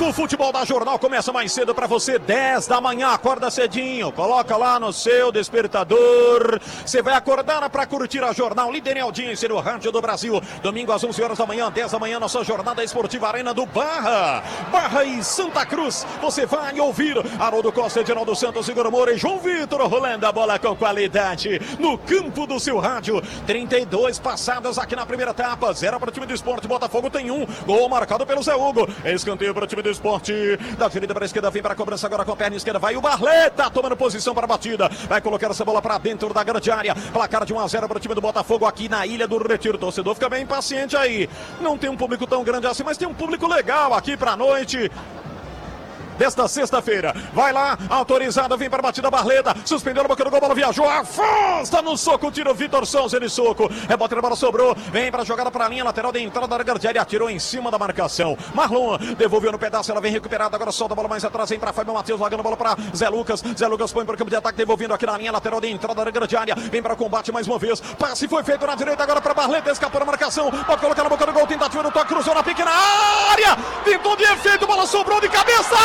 O futebol da Jornal começa mais cedo para você, 10 da manhã, acorda cedinho, coloca lá no seu despertador, você vai acordar para curtir a Jornal, líder em audiência no rádio do Brasil, domingo às 11 horas da manhã, 10 da manhã, nossa jornada esportiva Arena do Barra e Santa Cruz, você vai ouvir Haroldo Costa, Edinaldo Santos, Igor Moura e João Vitor rolando a bola com qualidade no campo do seu rádio, 32 passadas aqui na primeira etapa, 0 para o time do Esporte, Botafogo tem 1, gol marcado pelo Zé Hugo, escanteio para o time do Esporte, da direita para a esquerda, vem para a cobrança agora com a perna esquerda, vai o Barleta, tomando posição para a batida, vai colocar essa bola para dentro da grande área, placar de 1-0 para o time do Botafogo aqui na Ilha do Retiro, o torcedor fica bem impaciente aí, não tem um público tão grande assim, mas tem um público legal aqui para a noite desta sexta-feira, vai lá, autorizado, vem para a batida Barleta, suspendeu a boca do gol, bola viajou, afasta no soco, tira o Vitor Souza de soco, rebote na bola sobrou, vem para a jogada para a linha lateral de entrada da grande área, atirou em cima da marcação, Marlon devolveu no pedaço, ela vem recuperada, agora solta a bola mais atrás, vem para Fábio Matheus, largando a bola para Zé Lucas põe para o campo de ataque, devolvendo aqui na linha lateral de entrada da grande área, vem para o combate mais uma vez, passe foi feito na direita, agora para Barleta, escapou da marcação, pode colocar na boca do gol, tentativa do toque, cruzou na pequena área, tentou de efeito, bola sobrou de cabeça,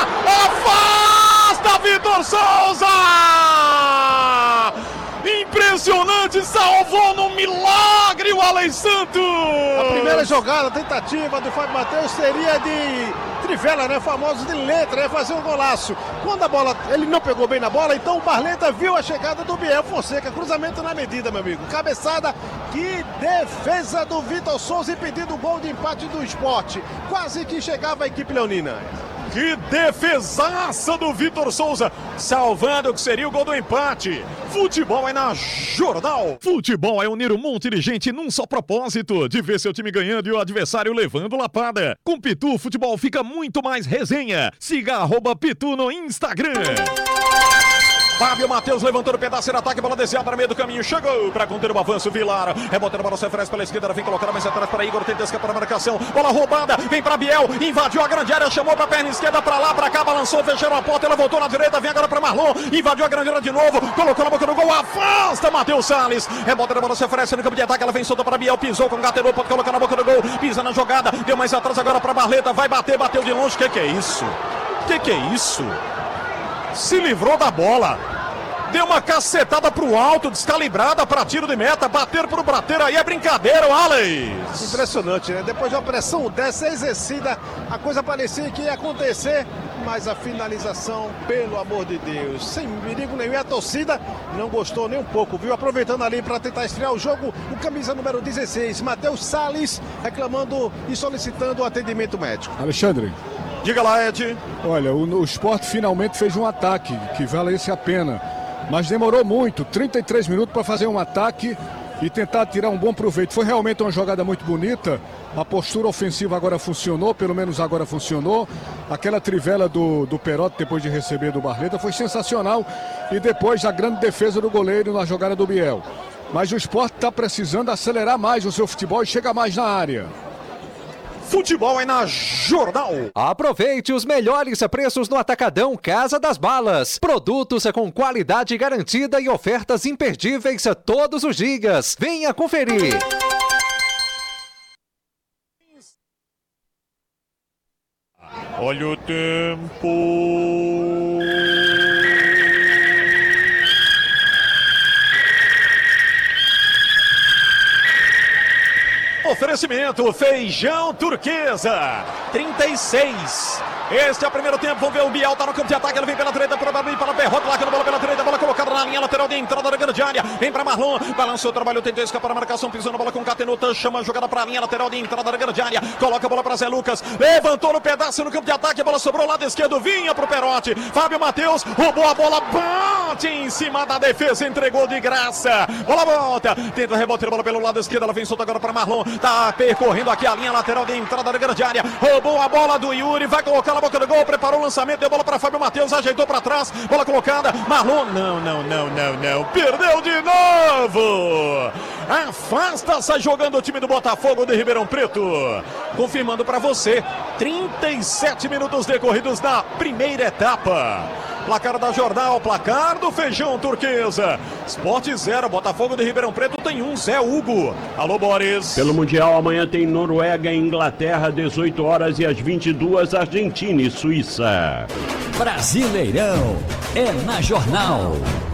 afasta Vitor Souza! Impressionante, salvou no milagre o Alen Santos! A primeira jogada, tentativa do Fábio Matheus seria de trivela, né? Famoso de letra, é fazer um golaço. Quando a bola, ele não pegou bem na bola, então o Barleta viu a chegada do Biel Fonseca, cruzamento na medida, meu amigo. Cabeçada, que defesa do Vitor Souza impedindo o gol de empate do Sport. Quase que chegava a equipe leonina. Que defesaça do Vitor Souza, salvando o que seria o gol do empate. Futebol é na Jornal. Futebol é unir um monte de gente num só propósito, de ver seu time ganhando e o adversário levando lapada. Com Pitu, o futebol fica muito mais resenha. Siga @Pitu no Instagram. Fábio Matheus levantou o pedaço de ataque, bola desviada no meio do caminho, chegou para conter o avanço, Vilar, rebotando a bola, se oferece pela esquerda, vem colocar mais atrás para Igor, tenta escapar da marcação, bola roubada, vem para Biel, invadiu a grande área, chamou para a perna esquerda, para lá, para cá, balançou, fecharam a porta, ela voltou na direita, vem agora para Marlon, invadiu a grande área de novo, colocou na boca do gol, afasta Matheus Salles, rebotando a bola, se oferece no campo de ataque, ela vem solta para Biel, pisou com gatenou, pode colocar na boca do gol, pisa na jogada, deu mais atrás agora para Barleta, vai bater, bateu de longe, que é isso? Que é isso? Se livrou da bola. Deu uma cacetada pro alto, descalibrada para tiro de meta, bater pro bater aí é brincadeira, o Alex. Impressionante, né? Depois de uma pressão dessa exercida, a coisa parecia que ia acontecer, mas a finalização, pelo amor de Deus, sem perigo nenhum, e a torcida não gostou nem um pouco, viu? Aproveitando ali para tentar estrear o jogo, o camisa número 16, Matheus Salles, reclamando e solicitando o atendimento médico. Alexandre. Diga lá, Ed. Olha, o Sport finalmente fez um ataque que valesse a pena. Mas demorou muito, 33 minutos para fazer um ataque e tentar tirar um bom proveito. Foi realmente uma jogada muito bonita, a postura ofensiva agora funcionou, pelo menos agora funcionou. Aquela trivela do Perotti depois de receber do Barleta foi sensacional. E depois a grande defesa do goleiro na jogada do Biel. Mas o Sport está precisando acelerar mais o seu futebol e chegar mais na área. Futebol é na Jornal. Aproveite os melhores preços no Atacadão Casa das Balas. Produtos com qualidade garantida e ofertas imperdíveis todos os dias. Venha conferir. Olha o tempo. Oferecimento Feijão Turquesa 36. Este é o primeiro tempo, vamos ver o Biel, tá no campo de ataque, ele vem pela direita, pela Berrota, largando a bola pela direita, bola colocada na linha lateral de entrada da grande área, vem para Marlon, balançou, trabalhou, tentou escapar a marcação, pisou na bola com Catenuta, chama a jogada para a linha lateral de entrada da grande área, coloca a bola para Zé Lucas, levantou no pedaço no campo de ataque, a bola sobrou lado esquerdo, vinha pro Perotti, Fábio Matheus, roubou a bola, bate em cima da defesa, entregou de graça, bola volta, tenta rebotar a bola pelo lado esquerdo, ela vem solta agora para Marlon, tá percorrendo aqui a linha lateral de entrada da grande área, roubou a bola do Yuri, vai colocar na boca do gol, preparou o lançamento, deu bola para Fábio Matheus, ajeitou para trás, bola colocada, Marlon, não, perdeu de novo, afasta, sai jogando o time do Botafogo de Ribeirão Preto, confirmando para você, 37 minutos decorridos na primeira etapa, Placar da Jornal, placar do Feijão Turquesa. Sport 0, Botafogo de Ribeirão Preto tem 1, Zé Hugo. Alô, Boris. Pelo Mundial, amanhã tem Noruega e Inglaterra, 18 horas, e às 22, Argentina e Suíça. Brasileirão é na Jornal.